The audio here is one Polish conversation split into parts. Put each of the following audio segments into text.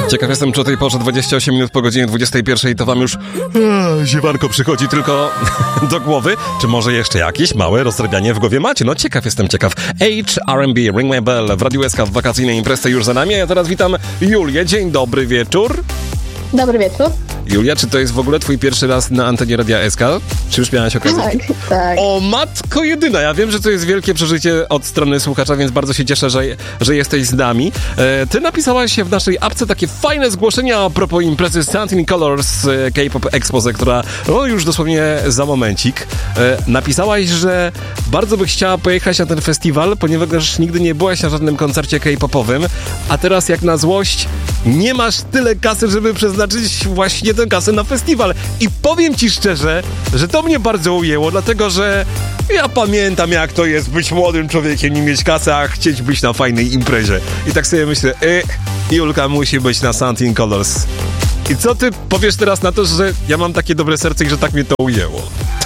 Ciekaw jestem, czy o tej porze 28 minut po godzinie 21 to wam już ziewanko przychodzi tylko do głowy? Czy może jeszcze jakieś małe rozrabianie w głowie macie? No ciekaw. R&B, Ring My Bell w Radiu SK w wakacyjnej imprezie już za nami, a ja teraz witam Julię. Dzień dobry wieczór. Dobry wieczór. Julia, czy to jest w ogóle twój pierwszy raz na antenie Radia SK? Czy już miałaś okazję? Tak. O matko jedyna, ja wiem, że to jest wielkie przeżycie od strony słuchacza, więc bardzo się cieszę, że jesteś z nami. Ty napisałaś się w naszej apce takie fajne zgłoszenia a propos imprezy Something in Colors K-pop Expose, która już dosłownie za momencik. Napisałaś, że bardzo byś chciała pojechać na ten festiwal, ponieważ nigdy nie byłaś na żadnym koncercie K-popowym, a teraz jak na złość nie masz tyle kasy, żeby przeznaczyć właśnie tę kasę na festiwal. I powiem ci szczerze, że to mnie bardzo ujęło, dlatego że ja pamiętam, jak to jest być młodym człowiekiem, nie mieć kasy, a chcieć być na fajnej imprezie. I tak sobie myślę, Julka musi być na Something in Colors. I co ty powiesz teraz na to, że ja mam takie dobre serce i że tak mnie to ujęło?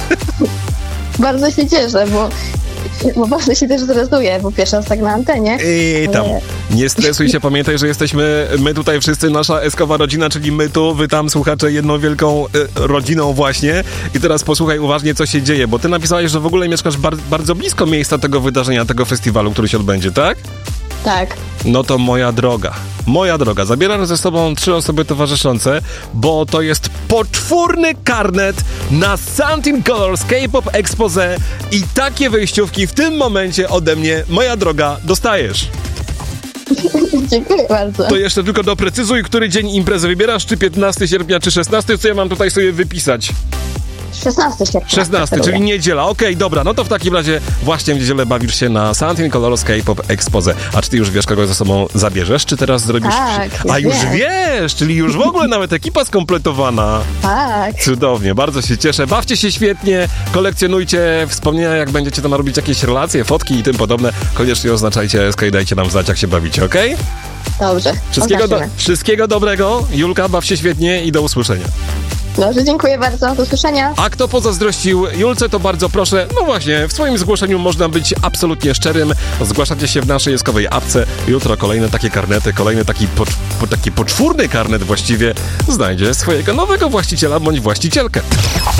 Bardzo się cieszę, bo bardzo się też stresuję, bo pierwszy raz tak na antenie. I tam, nie stresuj się, pamiętaj, że jesteśmy my tutaj wszyscy, nasza eskowa rodzina, czyli my tu, wy tam, słuchacze, jedną wielką rodziną właśnie. I teraz posłuchaj uważnie, co się dzieje, bo ty napisałeś, że w ogóle mieszkasz bardzo blisko miejsca tego wydarzenia, tego festiwalu, który się odbędzie, tak? Tak. No to moja droga, zabieram ze sobą 3 osoby towarzyszące, bo to jest poczwórny karnet na Something Colors K-pop Expose i takie wejściówki w tym momencie ode mnie, moja droga, dostajesz. Dziękuję bardzo. To jeszcze tylko doprecyzuj, który dzień imprezy wybierasz, czy 15 sierpnia, czy 16, co ja mam tutaj sobie wypisać? 16 sierpnia. 16, czyli niedziela. Okej, dobra, no to w takim razie właśnie w niedzielę bawisz się na Something Colors K-pop Expose. A czy ty już wiesz, kogo ze sobą zabierzesz, czy teraz zrobisz... Tak, A już wiem. wiesz, czyli już w ogóle nawet ekipa skompletowana. Tak. Cudownie, bardzo się cieszę. Bawcie się świetnie, kolekcjonujcie wspomnienia, jak będziecie tam robić jakieś relacje, fotki i tym podobne. Koniecznie oznaczajcie SK i dajcie nam znać, jak się bawicie, okej? Dobrze. Wszystkiego dobrego. Julka, baw się świetnie i do usłyszenia. Dobrze, dziękuję bardzo. Do usłyszenia. A kto pozazdrościł Julce, to bardzo proszę, no właśnie, w swoim zgłoszeniu można być absolutnie szczerym. Zgłaszacie się w naszej eskowej apce. Jutro kolejne takie karnety, kolejny taki poczwórny karnet właściwie znajdzie swojego nowego właściciela bądź właścicielkę.